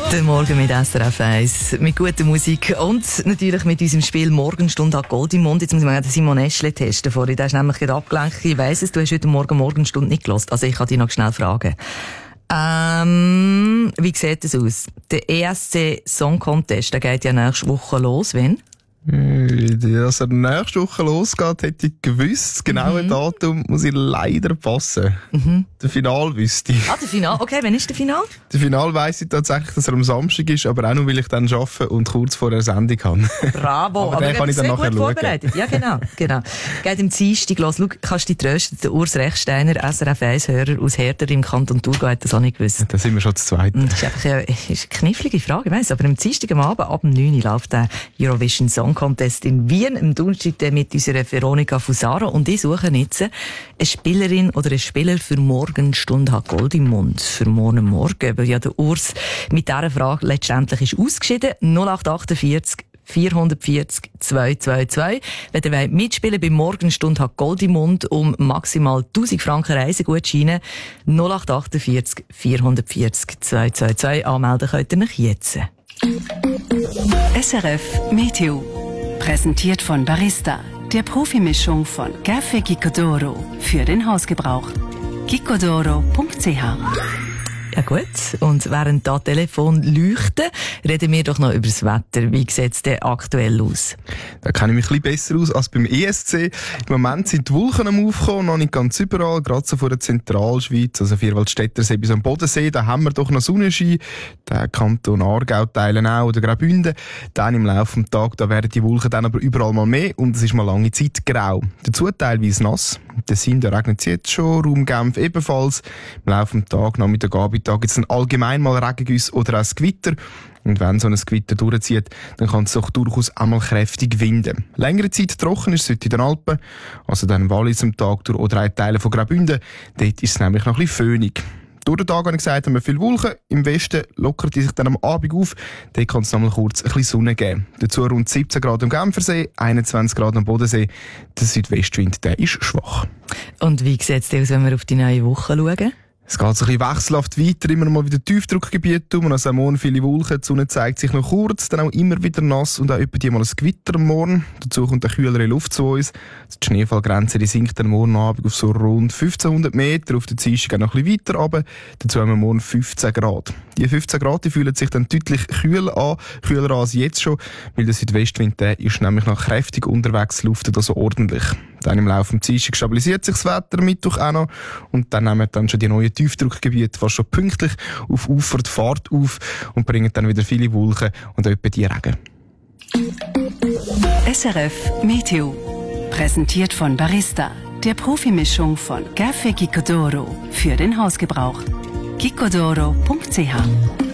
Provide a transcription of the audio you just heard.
Der Morgen mit SRF 1, mit guter Musik und natürlich mit unserem Spiel Morgenstunde an Gold im Mund. Jetzt muss ich mal den Simon Eschle testen vorhin. Der ist nämlich gerade abgelenkt. Ich weiss es, du hast heute Morgen Morgenstunde nicht gehört. Also ich kann dich noch schnell fragen. Wie sieht es aus? Der ESC Song Contest, der geht ja nächste Woche los. Wann? Dass er nächste Woche losgeht, hätte ich gewusst. Das genaue Datum muss ich leider passen. Der Final wüsste ich. Der Final? Okay, wann ist der Final? Der Final weiss ich tatsächlich, dass er am Samstag ist, aber auch nur, weil ich dann arbeite und kurz vor der Sendung habe. Bravo, aber den kann ich dann nachher schauen. Vorbereitet. Ja, genau. Geht im Dienstag los. Schau, kannst du dich trösten? Der Urs Rechsteiner, SRF 1-Hörer aus Herder im Kanton Thurgau, hat das auch nicht gewusst. Da sind wir schon zu zweit. Das ist einfach eine knifflige Frage, ich weiss. Aber am Dienstag am Abend, ab 9 Uhr, läuft der Eurovision Song Contest in Wien. Am Donnerstag mit unserer Veronika Fusaro. Und ich suche jetzt eine Spielerin oder einen Spieler für Morgenstunde hat Gold im Mund. Für morgen, weil ja der Urs mit dieser Frage letztendlich ist ausgeschieden. 0848 440 222. Wenn ihr mitspielen bei Morgenstunde hat Gold im Mund um maximal 1000 Franken Reisegutscheine. 0848 440 222. Anmelden könnt ihr euch jetzt. SRF Meteo. Präsentiert von Barista, der Profimischung von Café Gicodoro für den Hausgebrauch. gicodoro.ch. Ja gut, und während da Telefon leuchten, reden wir doch noch über das Wetter. Wie sieht es denn aktuell aus? Da kenne ich mich ein bisschen besser aus als beim ESC. Im Moment sind die Wolken am Aufkommen, noch nicht ganz überall, gerade so vor der Zentralschweiz, also Vierwaldstättersee bis am Bodensee, da haben wir doch noch Sonnenschein. Der Kanton Aargau teilen auch, oder Graubünden. Dann im Laufe des Tages, da werden die Wolken dann aber überall mal mehr und es ist mal lange Zeit grau. Dazu teilweise nass. Der Sinn, da regnet es jetzt schon, Raum Genf ebenfalls. Im Laufe des Tages, Nachmittag, Abendtag gibt es dann allgemein mal Regengüsse oder auch ein Gewitter. Und wenn so ein Gewitter durchzieht, dann kann es auch durchaus einmal kräftig winden. Längere Zeit trocken ist es heute in den Alpen, also dann Wallis am Tag durch oder auch Teile von Graubünden. Dort ist es nämlich noch ein bisschen föhnig. Durch den Tag, habe ich gesagt, haben wir viele Wolken. Im Westen lockert die sich dann am Abend auf. Dort kann es noch mal kurz ein bisschen Sonne geben. Dazu rund 17 Grad am Genfersee, 21 Grad am Bodensee. Der Südwestwind, der ist schwach. Und wie sieht es aus, wenn wir auf die neue Woche schauen? Es geht so ein bisschen wechselhaft weiter, immer mal wieder Tiefdruckgebiet um. Also am Morgen viele Wolken, die Sonne zeigt sich noch kurz, dann auch immer wieder nass und auch etwa mal ein Gewitter am Morgen. Dazu kommt eine kühlere Luft zu uns. Die Schneefallgrenze die sinkt dann morgen Abend auf so rund 1500 Meter, auf der Dienstag noch ein bisschen weiter runter. Dazu haben wir morgen 15 Grad. Die 15 Grad die fühlen sich dann deutlich kühler an als jetzt schon, weil der Südwestwind der ist nämlich noch kräftig unterwegs, luftet also ordentlich. Dann im Laufe des Dienstags stabilisiert sich das Wetter, Mittwoch auch noch. Und dann nehmen dann schon die neuen Tiefdruckgebiete fast schon pünktlich auf Ufer die Fahrt auf und bringen dann wieder viele Wolken und etwa die Regen. SRF Meteo. Präsentiert von Barista, der Profimischung von Café Gicodoro für den Hausgebrauch. gicodoro.ch